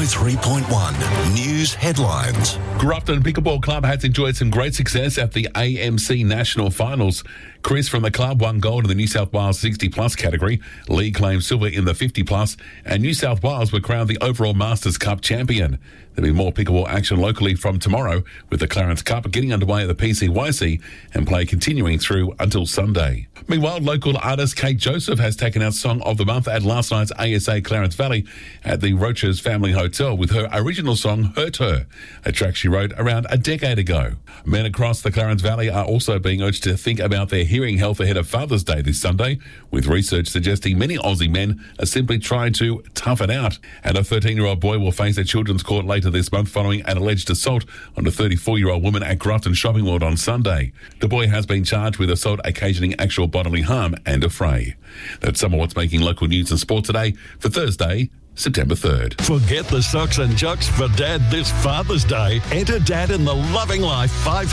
103.1 News Headlines. Grafton Pickleball Club has enjoyed some great success at the AMC National Finals. Chris from the club won gold in the New South Wales 60-plus category. Lee claimed silver in the 50-plus, and New South Wales were crowned the overall Masters Cup champion. There'll be more pickleball action locally from tomorrow, with the Clarence Cup getting underway at the PCYC and play continuing through until Sunday. Meanwhile, local artist Kate Joseph has taken out Song of the Month at last night's ASA Clarence Valley at the Roaches Family Hotel with her original song Hurt Her, a track she wrote around a decade ago. Men across the Clarence Valley are also being urged to think about their hearing health ahead of Father's Day this Sunday, with research suggesting many Aussie men are simply trying to tough it out. And a 13-year-old boy will face a children's court later this month following an alleged assault on a 34-year-old woman at Grafton Shopping World on Sunday. The boy has been charged with assault occasioning actual bodily harm and a fray. That's some of what's making local news and sport today for Thursday, September 3rd. Forget the socks and jocks for Dad this Father's Day. Enter Dad in the Loving Life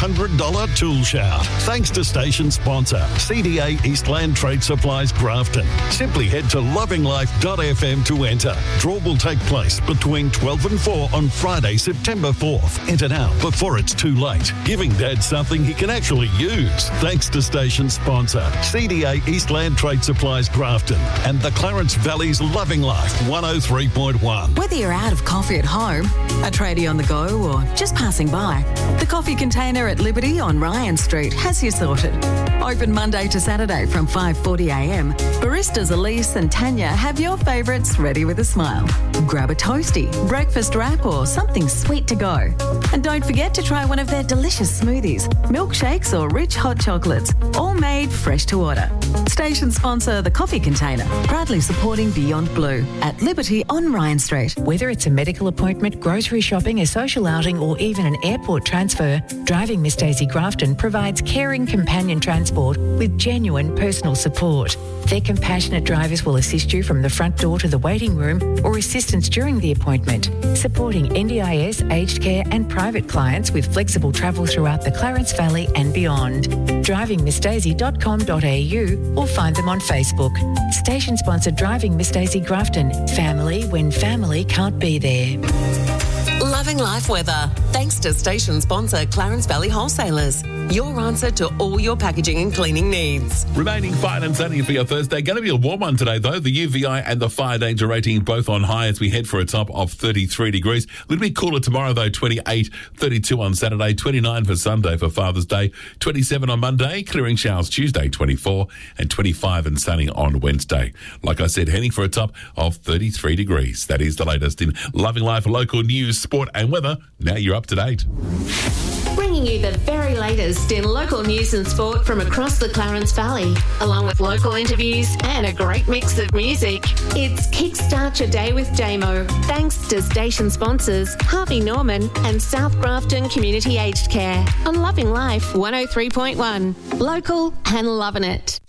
$500 tool shout. Thanks to station sponsor, CDA Eastland Trade Supplies Grafton. Simply head to lovinglife.fm to enter. Draw will take place between 12 and 4 on Friday, September 4th. Enter now before it's too late. Giving Dad something he can actually use. Thanks to station sponsor, CDA Eastland Trade Supplies Grafton and the Clarence Valley's Loving Life 103.1. Whether you're out of coffee at home, a tradie on the go, or just passing by, the coffee container at Liberty on Ryan Street has you sorted. Open Monday to Saturday from 5:40am. Baristas Elise and Tanya have your favourites ready with a smile. Grab a toasty, breakfast wrap, or something sweet to go. And don't forget to try one of their delicious smoothies, milkshakes, or rich hot chocolates, all made fresh to order. Station sponsor The Coffee Container, proudly supporting Beyond Blue at Liberty on Ryan Street. Whether it's a medical appointment, grocery shopping, a social outing, or even an airport transfer, Driving Miss Daisy Grafton provides caring companion transport with genuine personal support. Their compassionate drivers will assist you from the front door to the waiting room or assistance during the appointment, supporting NDIS, aged care and private clients with flexible travel throughout the Clarence Valley and beyond. DrivingMissDaisy.com.au or find them on Facebook. Station sponsor Driving Miss Daisy Grafton. Family when family can't be there. Loving Life weather. Thanks to station sponsor Clarence Valley Wholesalers. Your answer to all your packaging and cleaning needs. Remaining fine and sunny for your Thursday. Going to be a warm one today, though. The UVI and the fire danger rating both on high as we head for a top of 33 degrees. A little bit cooler tomorrow, though. 28, 32 on Saturday, 29 for Sunday for Father's Day, 27 on Monday, clearing showers Tuesday, 24, and 25 and sunny on Wednesday. Like I said, heading for a top of 33 degrees. That is the latest in Loving Life, local news, sport and weather. Now you're up to date. Bringing you the very latest in local news and sport from across the Clarence Valley, along with local interviews and a great mix of music. It's Kickstart Your Day with Damo, thanks to station sponsors Harvey Norman and South Grafton Community Aged Care on Loving Life 103.1. Local and loving it.